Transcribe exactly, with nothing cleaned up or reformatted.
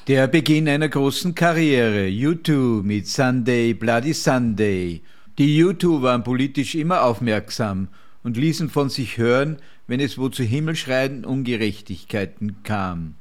Der Beginn einer großen Karriere, U zwei mit Sunday Bloody Sunday. Die U zwei waren politisch immer aufmerksam und ließen von sich hören, wenn es wo zu himmelschreienden Ungerechtigkeiten kam.